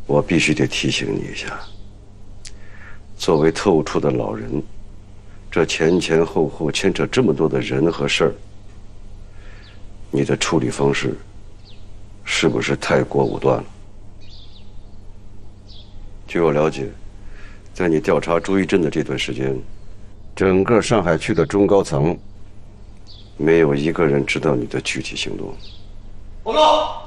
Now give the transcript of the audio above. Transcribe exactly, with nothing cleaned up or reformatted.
我必须得提醒你一下，作为特务处的老人，这前前后后牵扯这么多的人和事儿，你的处理方式是不是太过武断了？据我了解，在你调查朱一珍的这段时间，整个上海区的中高层没有一个人知道你的具体行动。 报告。